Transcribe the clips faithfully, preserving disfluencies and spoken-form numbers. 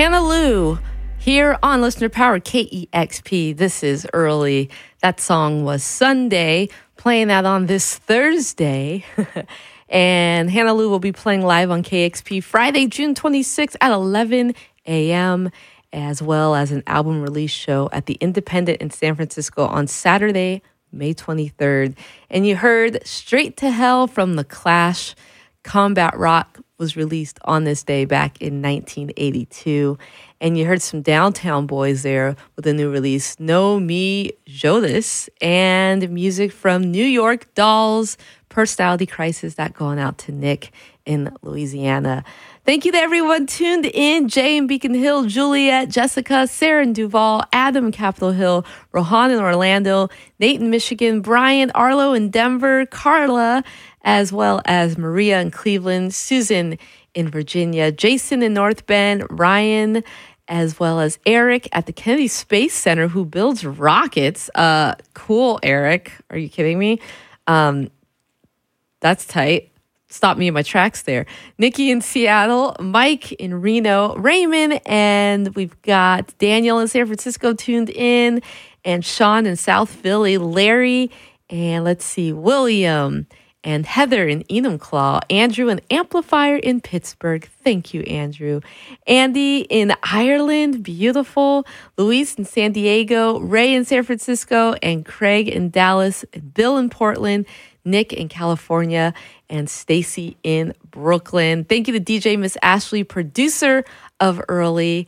Hannah Lou here on Listener Power K E X P. This is early. That song was Sunday, playing that on this Thursday. And Hannah Lou will be playing live on K X P Friday, June twenty-sixth at eleven a.m., as well as an album release show at the Independent in San Francisco on Saturday, May twenty-third. And you heard Straight to Hell from The Clash. Combat Rock was released on this day back in nineteen eighty-two. And you heard some Downtown Boys there with a new release, No Me Jodas, and music from New York Dolls, Personality Crisis, that going out to Nick in Louisiana. Thank you to everyone tuned in. Jay in Beacon Hill, Juliet, Jessica, Sarah in Duval, Adam in Capitol Hill, Rohan in Orlando, Nate in Michigan, Brian, Arlo in Denver, Carla, as well as Maria in Cleveland, Susan in Virginia, Jason in North Bend, Ryan, as well as Eric at the Kennedy Space Center, who builds rockets. Uh, cool, Eric. Are you kidding me? Um, that's tight. Stop me in my tracks there. Nikki in Seattle, Mike in Reno, Raymond, and we've got Daniel in San Francisco tuned in, and Sean in South Philly, Larry, and let's see, William, and Heather in Enumclaw, Andrew and Amplifier in Pittsburgh. Thank you, Andrew. Andy in Ireland, beautiful. Luis in San Diego, Ray in San Francisco, and Craig in Dallas, and Bill in Portland, Nick in California, and Stacy in Brooklyn. Thank you to D J Miss Ashley, producer of Early.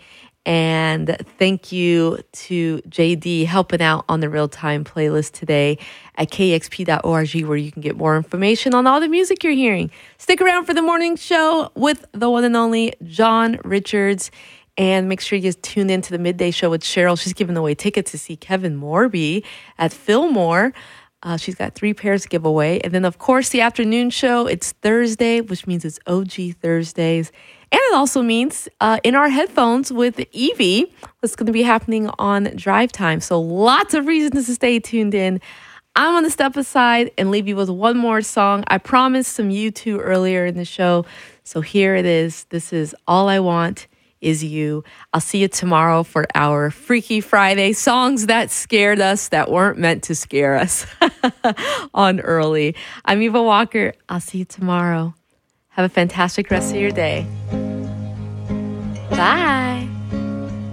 And thank you to J D helping out on the real-time playlist today at k x p dot org, where you can get more information on all the music you're hearing. Stick around for the morning show with the one and only John Richards. And make sure you tune in to the midday show with Cheryl. She's giving away tickets to see Kevin Morby at Fillmore. Uh, she's got three pairs to give away. And then, of course, the afternoon show, it's Thursday, which means it's O G Thursdays. And it also means uh, in our headphones with Evie, what's going to be happening on Drive Time. So lots of reasons to stay tuned in. I'm going to step aside and leave you with one more song. I promised some U two earlier in the show. So here it is. This is All I Want Is You. I'll see you tomorrow for our Freaky Friday songs that scared us, that weren't meant to scare us on Early. I'm Eva Walker. I'll see you tomorrow. Have a fantastic rest of your day. Bye.